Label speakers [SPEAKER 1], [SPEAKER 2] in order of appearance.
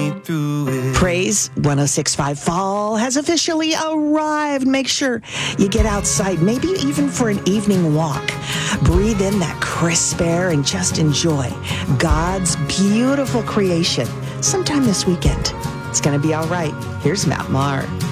[SPEAKER 1] me through it.
[SPEAKER 2] Praise 106.5 Fall has officially arrived. Make sure you get outside, maybe even for an evening walk. Breathe in that crisp air and just enjoy God's beautiful creation sometime this weekend. It's going to be all right. Here's Matt Maher.